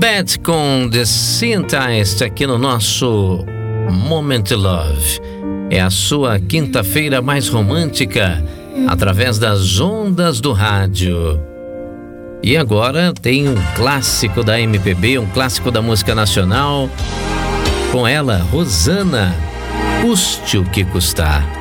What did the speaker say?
Bad com The Scientist aqui no nosso Moment Love. É a sua quinta-feira mais romântica através das ondas do rádio. E agora tem um clássico da MPB, um clássico da música nacional. Com ela, Rosana, Custe o que custar.